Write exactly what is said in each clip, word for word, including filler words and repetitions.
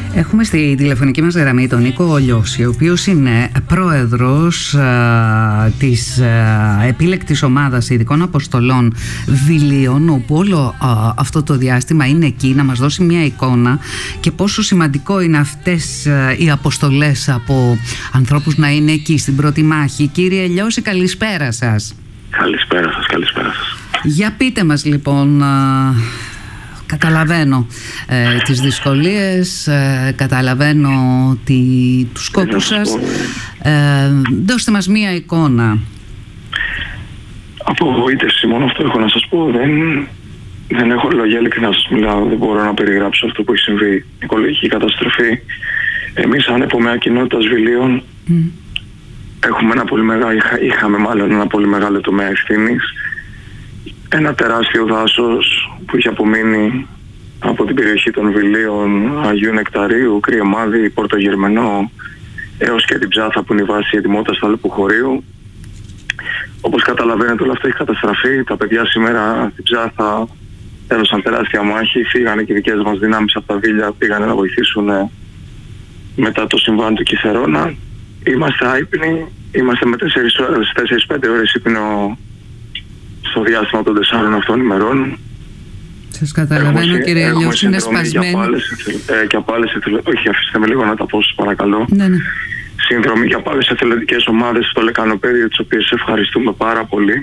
Έχουμε στη τηλεφωνική μας γραμμή τον Νίκο Λιώση, ο οποίος είναι πρόεδρος α, της α, επίλεκτης ομάδας ειδικών αποστολών Βιλίων, όπου όλο α, αυτό το διάστημα είναι εκεί να μας δώσει μια εικόνα και πόσο σημαντικό είναι αυτές α, οι αποστολές από ανθρώπους να είναι εκεί στην πρώτη μάχη. Κύριε Λιώση, καλησπέρα σας. Καλησπέρα σας, καλησπέρα σας. Για πείτε μας λοιπόν... Α, Καταλαβαίνω ε, τις δυσκολίες, ε, καταλαβαίνω τη, τους σκόπους σας. Ε, δώστε μας μία εικόνα. Απογοήτευση, μόνο αυτό έχω να σας πω. Δεν, δεν έχω λόγια, ειλικρινά να σας μιλάω. Δεν μπορώ να περιγράψω αυτό που έχει συμβεί. Οικολογική καταστροφή. Εμείς σαν επομέα κοινότητας Βιλίων mm. έχουμε ένα πολύ μεγάλο, είχα, είχαμε μάλλον ένα πολύ μεγάλο τομέα ευθύνης. Ένα τεράστιο δάσος που είχε απομείνει από την περιοχή των Βιλίων, Αγίου Νεκταρίου, Κρυεμάδη, Πορτογερμενό, έως και την Ψάθα που είναι η βάση ετοιμότητας του Αλεποχωρίου. Όπως καταλαβαίνετε, όλο αυτό έχει καταστραφεί. Τα παιδιά σήμερα στην Ψάθα έδωσαν τεράστια μάχη, φύγανε και οι δικές μας δυνάμεις από τα Βίλια, πήγανε να βοηθήσουν μετά το συμβάν του Κιθερώνα. Είμαστε άυπνοι, είμαστε με τέσσερις πέντε ώρες ύπνο στο διάστημα των τεσσάρων αυτών ημερών. Σας καταλαβαίνω, έχουμε, κύριε Λιώση, είναι σπασμένη. Ε, και από άλλες εθελοντικές... Όχι, αφήστε με λίγο να τα πω, σας παρακαλώ. Ναι, ναι. Συνδρομή και από άλλες εθελοντικές ομάδες στο Λεκανοπέδιο, τις οποίες ευχαριστούμε πάρα πολύ.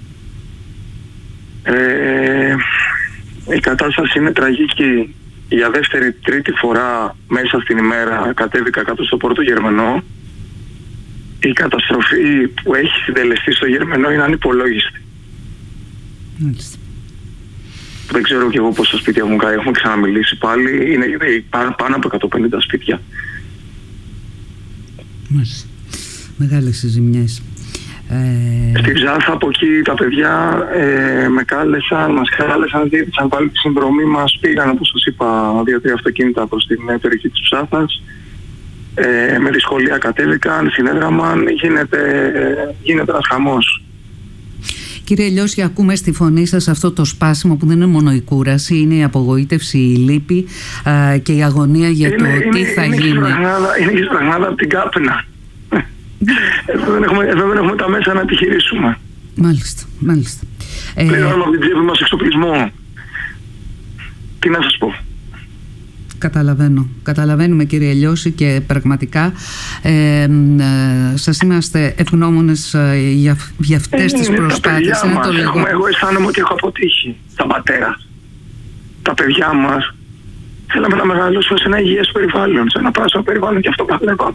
Ε, η κατάσταση είναι τραγική. Για δεύτερη, τρίτη φορά μέσα στην ημέρα κατέβηκα κάτω στο Πόρτο Γερμενό. Η καταστροφή που έχει συντελεστεί στο Γερμενό είναι ανυπολόγιστη. Μάλιστα. Δεν ξέρω κι εγώ πόσα σπίτια έχουν κάνει, έχουμε ξαναμιλήσει πάλι. Είναι πάνω από εκατόν πενήντα σπίτια. Μάλιστα. Μεγάλες οι ζημιές. Ε... Στη Ψάθα από εκεί τα παιδιά ε, με κάλεσαν, μας κάλεσαν, ζήτησαν πάλι τη συνδρομή μας. Πήγαν, όπως σας είπα, δύο-τρία αυτοκίνητα προς την περιοχή της Ψάθας. Ε, με δυσκολία κατέβηκαν, συνέδραμαν, γίνεται, γίνεται ένας χαμός. Κύριε Λιώση, ακούμε στη φωνή σας αυτό το σπάσιμο που δεν είναι μόνο η κούραση, είναι η απογοήτευση, η λύπη α, και η αγωνία για το είναι, τι είναι, θα είναι γίνει. Είναι η σπραγνάδα από την κάπνα. εδώ, δεν έχουμε, εδώ δεν έχουμε τα μέσα να τη χειρίσουμε. Μάλιστα, μάλιστα. Πληρώνουμε από την τσέπη μας εξοπλισμό. Τι να σας πω. Καταλαβαίνω. Καταλαβαίνουμε, κύριε Λιώση, και πραγματικά ε, ε, σας είμαστε ευγνώμονες ε, για, για αυτές ε, τις προσπάθειες. Είναι το λίγο... Εγώ αισθάνομαι ότι έχω αποτύχει. Τα πατέρα, τα παιδιά μας. Θέλαμε να μεγαλώσουμε σε ένα υγιές περιβάλλον, σε ένα πράσινο περιβάλλον, και αυτό που βλέπαμε.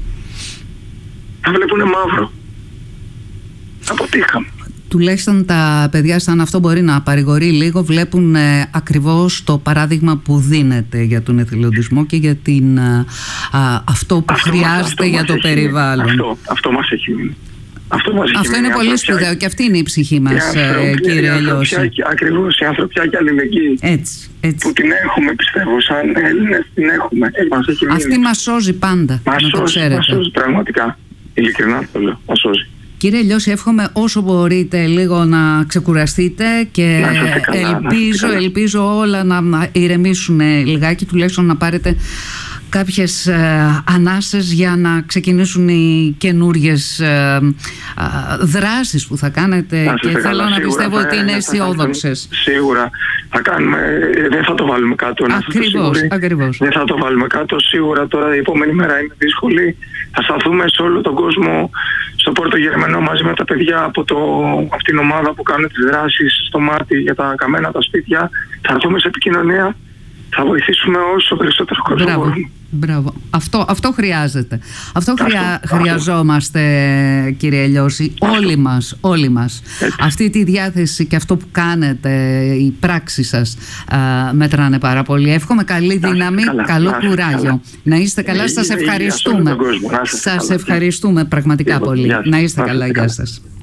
Να βλέπουνε μαύρο. Αποτύχαμε. Τουλάχιστον τα παιδιά, σαν αυτό μπορεί να παρηγορεί λίγο, βλέπουν ε, ακριβώς το παράδειγμα που δίνεται για τον εθελοντισμό και για την, α, α, αυτό που αυτό χρειάζεται μας, για το περιβάλλον. Αυτό, αυτό μας έχει μείνει. Αυτό, μας αυτό είναι πολύ σπουδαίο και αυτή είναι η ψυχή μας, ε, κύριε Λιώση. Ακριβώς, η ανθρωπιά και αλληλεγγύη. Έτσι, έτσι. Που την έχουμε, πιστεύω, σαν Έλληνες την έχουμε. Ε, μας έχει μείνει. Αυτή μας σώζει πάντα, μας να σώζει, το ξέρετε. Μας σώζει πραγματικά. Ειλικρινά το λέω, μας σώζει. Κύριε Λιώση, εύχομαι όσο μπορείτε λίγο να ξεκουραστείτε και καλά, ελπίζω, ελπίζω όλα να ηρεμήσουν λιγάκι, τουλάχιστον να πάρετε κάποιες ε, ανάσες για να ξεκινήσουν οι καινούριες ε, ε, δράσεις που θα κάνετε να, και θέλω καλά, να πιστεύω ότι είναι αισιόδοξες. Σίγουρα θα κάνουμε, δεν θα το βάλουμε κάτω. Ακριβώς, ακριβώς. Δεν θα το βάλουμε κάτω, σίγουρα τώρα η επόμενη μέρα είναι δύσκολη. Θα σταθούμε σε όλο τον κόσμο στο Πόρτο Γερμενό μαζί με τα παιδιά από το, αυτήν την ομάδα που κάνουν τις δράσεις στο Μάρτι για τα καμένα τα σπίτια. Θα έρθουμε σε επικοινωνία. Θα βοηθήσουμε όσο περισσότερο κόσμο. Μπράβο, μπράβο. Αυτό, αυτό χρειάζεται. Αυτό, αυτό χρειά, αυτό. χρειαζόμαστε, κύριε Λιώση, όλοι μας, όλοι μας. Αυτή τη διάθεση και αυτό που κάνετε, οι πράξεις σας α, μετράνε πάρα πολύ. Εύχομαι καλή δύναμη, καλά, καλό να κουράγιο. Καλά. Να είστε καλά, σας ευχαριστούμε. Σας ευχαριστούμε πραγματικά πολύ. Να είστε καλά, γεια σας.